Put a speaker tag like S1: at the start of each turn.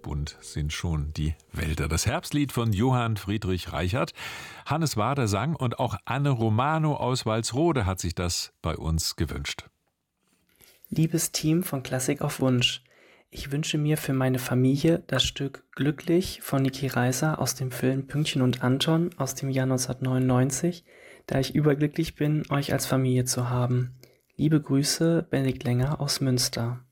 S1: bunt sind schon die Wälder. Das Herbstlied von Johann Friedrich Reichert. Hannes Wader sang und auch Anne Romano aus Walsrode hat sich das bei uns gewünscht.
S2: Liebes Team von Klassik auf Wunsch, ich wünsche mir für meine Familie das Stück Glücklich von Niki Reiser aus dem Film Pünktchen und Anton aus dem Jahr 1999, da ich überglücklich bin, euch als Familie zu haben. Liebe Grüße, Benedikt Länger aus Münster.